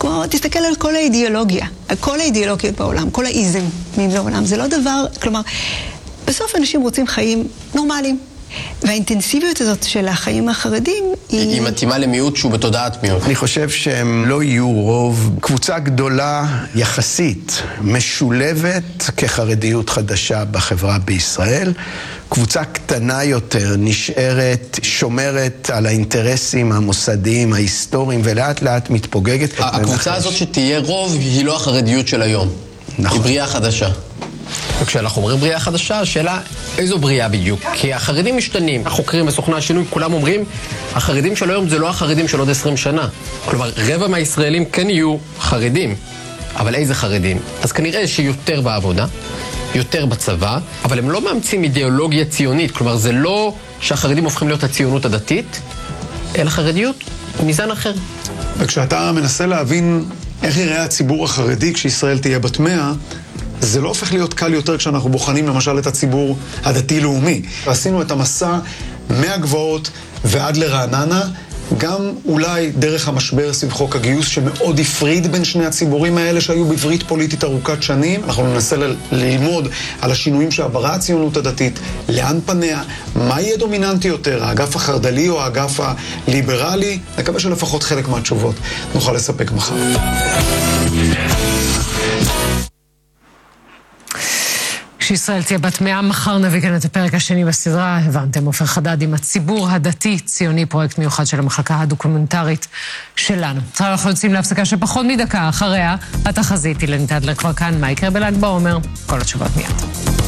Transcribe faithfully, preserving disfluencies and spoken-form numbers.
כמו, תסתכל על כל האידיאולוגיה, על כל האידיאולוגיות בעולם, כל האיזם בעולם. זה לא דבר, כלומר, בסוף אנשים רוצים חיים נורמליים. והאינטנסיביות הזאת של החיים החרדים היא... היא מתאימה למיעוט שהוא בתודעת מיעוט. אני חושב שהם לא יהיו רוב. קבוצה גדולה יחסית, משולבת כחרדיות חדשה בחברה בישראל. קבוצה קטנה יותר, נשארת, שומרת על האינטרסים המוסדיים, ההיסטוריים, ולאט לאט מתפוגגת. הקבוצה הזאת שתהיה רוב היא לא החרדיות של היום. נכון. היא בריאה חדשה. וכשאנחנו אומרים בריאה חדשה, השאלה איזו בריאה בדיוק? כי החרדים משתנים. החוקרים בסוכני השינוי, כולם אומרים, החרדים של היום זה לא החרדים של עוד עשרים שנה. כלומר, רבע מהישראלים כן יהיו חרדים. אבל איזה חרדים? אז כנראה שיותר בעבודה, יותר בצבא, אבל הם לא מאמצים אידיאולוגיה ציונית. כלומר, זה לא שהחרדים הופכים להיות הציונות הדתית, אלא חרדיות מזן אחר. וכשאתה מנסה להבין איך יראה הציבור החרדי כשישראל תהיה בת מאה, זה לא הופך להיות קל יותר כשאנחנו בוחנים למשל את הציבור הדתי-לאומי. עשינו את המסע מהגבעות ועד לרעננה, גם אולי דרך המשבר סביב חוק הגיוס שמאוד הפריד בין שני הציבורים האלה שהיו בברית פוליטית ארוכת שנים. אנחנו ננסה ל- ללמוד על השינויים שעברה הציונות הדתית, לאן פניה, מה יהיה דומיננטי יותר, האגף החרד"לי או האגף הליברלי. נקווה שלפחות חלק מהתשובות נוכל לספק מחר. כשישראל תהיה בת מאה, מחר נביא כאן את הפרק השני בסדרה, הבנתם, עופר חדד עם הציבור הדתי-ציוני, פרויקט מיוחד של המחלקה הדוקומנטרית שלנו. עכשיו אנחנו יוצאים להפסקה של פחות מדקה, אחריה התחזית אילנית אדלר כבר כאן, מה יקרה בל"ג בעומר? כל התשובות מיד.